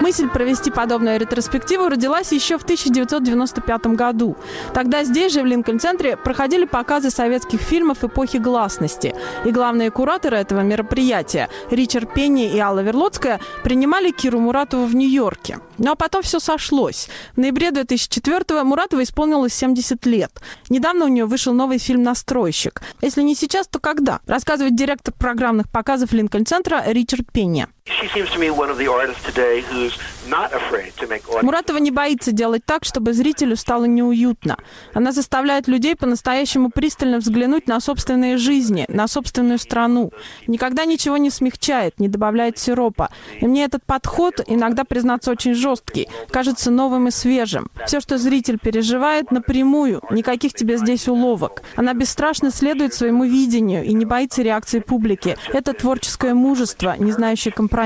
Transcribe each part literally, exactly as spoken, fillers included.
Мысль провести подобную ретроспективу родилась еще в тысяча девятьсот девяносто пятом году. Тогда здесь же, в Линкольн-центре, проходили показы советских фильмов эпохи гласности. И главные кураторы этого мероприятия, Ричард Пенни и Алла Верлоцкая, принимали Киру Муратову в Нью-Йорке. Ну а потом все сошлось. В ноябре две тысячи четвёртого Муратовой исполнилось семьдесят лет. Недавно у нее вышел новый фильм «Настройщик». Если не сейчас, то когда? Рассказывает директор программных показов Линкольн-центра Ричард Пенни. Муратова не боится делать так, чтобы зрителю стало неуютно. Она заставляет людей по-настоящему пристально взглянуть на собственные жизни, на собственную страну. Никогда ничего не смягчает, не добавляет сиропа. И мне этот подход, иногда, признаться, очень жесткий, кажется новым и свежим. Все, что зритель переживает, напрямую, никаких тебе здесь уловок. Она бесстрашно следует своему видению и не боится реакции публики. Это творческое мужество, не знающее компромиссов.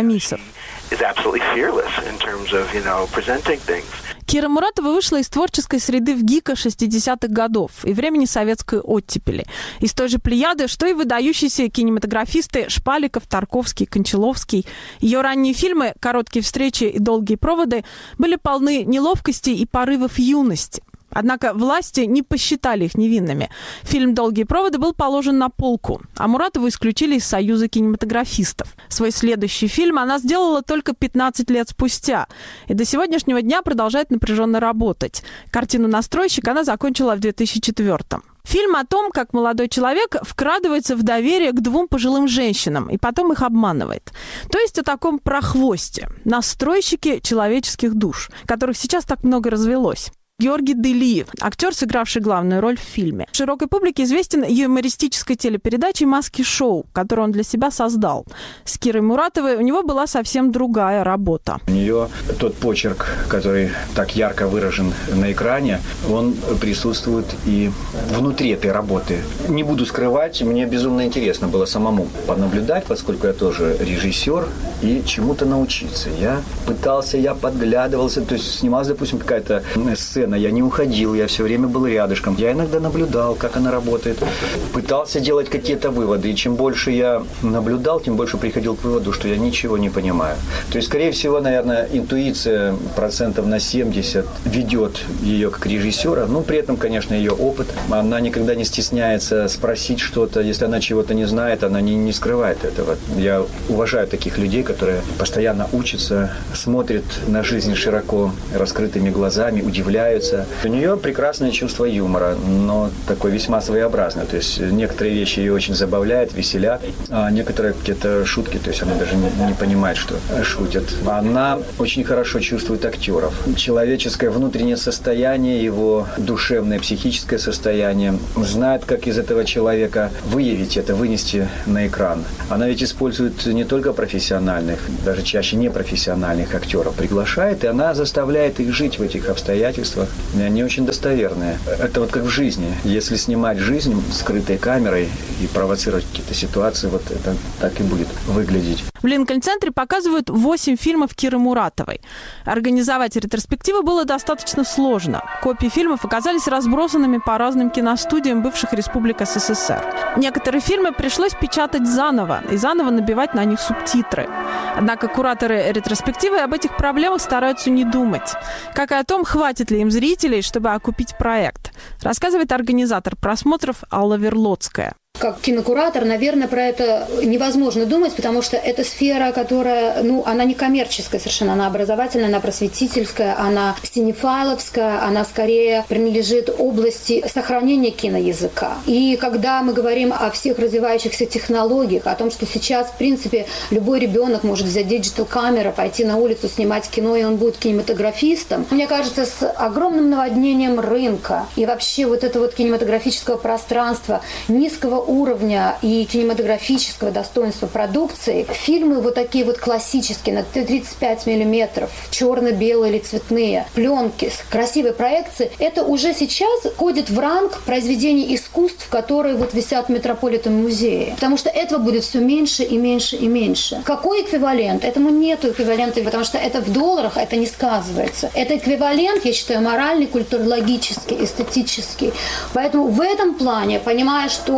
Кира Муратова вышла из творческой среды в ГИКа шестидесятых годов и времени советской оттепели. Из той же плеяды, что и выдающиеся кинематографисты Шпаликов, Тарковский, Кончаловский. Ее ранние фильмы «Короткие встречи» и «Долгие проводы» были полны неловкости и порывов юности. Однако власти не посчитали их невинными. Фильм «Долгие проводы» был положен на полку, а Муратову исключили из Союза кинематографистов. Свой следующий фильм она сделала только пятнадцать лет спустя и до сегодняшнего дня продолжает напряженно работать. Картину «Настройщик» она закончила в две тысячи четвёртом. Фильм о том, как молодой человек вкрадывается в доверие к двум пожилым женщинам и потом их обманывает. То есть о таком прохвосте, настройщике человеческих душ, которых сейчас так много развелось. Георгий Делиев, актер, сыгравший главную роль в фильме. Широкой публике известен юмористической телепередачей «Маски-шоу», которую он для себя создал. С Кирой Муратовой у него была совсем другая работа. У нее тот почерк, который так ярко выражен на экране, он присутствует и внутри этой работы. Не буду скрывать, мне безумно интересно было самому понаблюдать, поскольку я тоже режиссер, и чему-то научиться. Я пытался, я подглядывался, то есть снималась, допустим, какая-то сцена, я не уходил, я все время был рядышком. Я иногда наблюдал, как она работает, пытался делать какие-то выводы. И чем больше я наблюдал, тем больше приходил к выводу, что я ничего не понимаю. То есть, скорее всего, наверное, интуиция процентов на семьдесят ведет ее как режиссера. Но при этом, конечно, ее опыт. Она никогда не стесняется спросить что-то. Если она чего-то не знает, она не, не скрывает этого. Я уважаю таких людей, которые постоянно учатся, смотрят на жизнь широко раскрытыми глазами, удивляются. У нее прекрасное чувство юмора, но такое весьма своеобразное. То есть некоторые вещи ее очень забавляют, веселят, а некоторые какие-то шутки, то есть она даже не, не понимает, что шутят. Она очень хорошо чувствует актеров. Человеческое внутреннее состояние, его душевное, психическое состояние, знает, как из этого человека выявить это, вынести на экран. Она ведь использует не только профессиональных, даже чаще непрофессиональных актеров приглашает, и она заставляет их жить в этих обстоятельствах. Они очень достоверные. Это вот как в жизни. Если снимать жизнь скрытой камерой и провоцировать какие-то ситуации, вот это так и будет выглядеть. В Линкольн-центре показывают восемь фильмов Киры Муратовой. Организовать ретроспективу было достаточно сложно. Копии фильмов оказались разбросанными по разным киностудиям бывших республик СССР. Некоторые фильмы пришлось печатать заново и заново набивать на них субтитры. Однако кураторы ретроспективы об этих проблемах стараются не думать. Как и о том, хватит ли им зрителей, чтобы окупить проект, рассказывает организатор просмотров Алла Верлоцкая. Как кинокуратор, наверное, про это невозможно думать, потому что это сфера, которая, ну, она не коммерческая совершенно, она образовательная, она просветительская, она синефайловская, она скорее принадлежит области сохранения киноязыка. И когда мы говорим о всех развивающихся технологиях, о том, что сейчас, в принципе, любой ребенок может взять диджитал-камеру, пойти на улицу, снимать кино, и он будет кинематографистом, мне кажется, с огромным наводнением рынка и вообще вот этого вот кинематографического пространства, низкого уровня и кинематографического достоинства продукции, фильмы вот такие вот классические, на тридцать пять миллиметров, черно-белые или цветные, пленки с красивой проекцией, это уже сейчас входит в ранг произведений искусств, которые вот висят в Метрополитен-музее. Потому что этого будет все меньше и меньше и меньше. Какой эквивалент? Этому нету эквивалента, потому что это в долларах, это не сказывается. Это эквивалент, я считаю, моральный, культурологический, эстетический. Поэтому в этом плане, понимая, что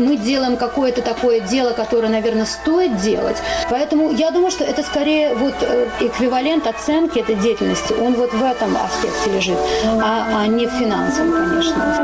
мы делаем какое-то такое дело, которое, наверное, стоит делать. Поэтому я думаю, что это скорее вот эквивалент оценки этой деятельности, он вот в этом аспекте лежит, а, а не в финансовом, конечно.